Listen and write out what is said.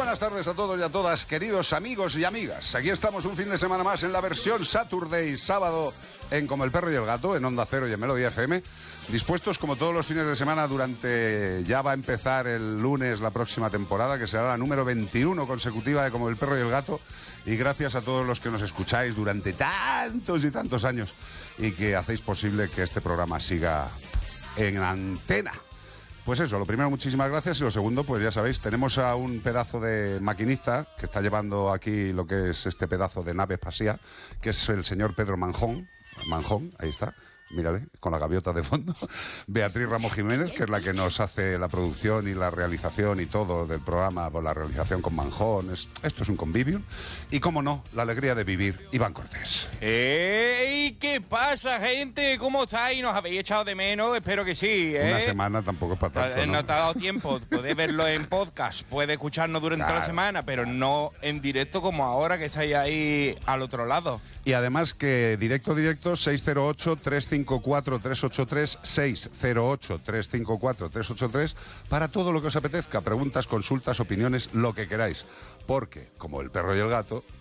buenas tardes a todos y a todas, queridos amigos y amigas. Aquí estamos un fin de semana más en la versión Saturday, sábado, en Como el Perro y el Gato, en Onda Cero y en Melodía FM. Dispuestos como todos los fines de semana ya va a empezar el lunes la próxima temporada, que será la número 21 consecutiva de Como el Perro y el Gato. Y gracias a todos los que nos escucháis durante tantos y tantos años y que hacéis posible que este programa siga en antena. Pues eso, lo primero, muchísimas gracias. Y lo segundo, pues ya sabéis, tenemos a un pedazo de maquinista que está llevando aquí lo que es este pedazo de nave espacial, que es el señor Pedro Manjón. Manjón, ahí está. Mírale, con la gaviota de fondo. Beatriz Ramos Jiménez, que es la que nos hace la producción y la realización y todo del programa, por la realización con Manjón. Esto es un convivio. Y, cómo no, la alegría de vivir, Iván Cortés. ¡Ey! ¿Qué pasa, gente? ¿Cómo estáis? ¿Nos habéis echado de menos? Espero que sí, ¿eh? Una semana tampoco es para tanto, ¿no? No te ha dado tiempo. Podéis verlo en podcast, puedes escucharnos durante toda la semana, pero no en directo como ahora que estáis ahí al otro lado. Y además que directo, 608-354-383, 608-354-383, para todo lo que os apetezca, preguntas, consultas, opiniones, lo que queráis. Porque, como el perro y el gato,